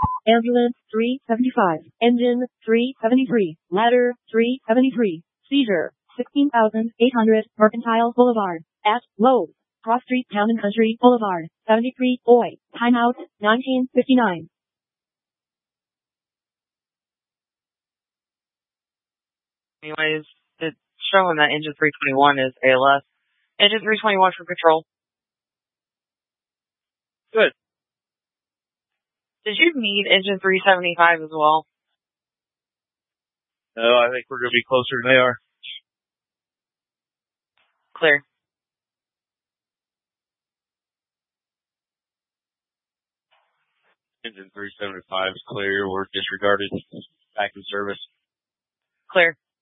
Ambulance 375. Engine 373. Ladder 373. Seizure 16,800 Mercantile Boulevard. At Lowe's. Cross Street Town and Country Boulevard. 73. Oi. Timeout 1959. Anyways, it's showing that engine 321 is ALS. Engine 321 for control. Good. Did you need engine 375 as well? No, I think we're going to be closer than they are. Clear. Engine 375 is clear. We're disregarded. Back in service. Clear.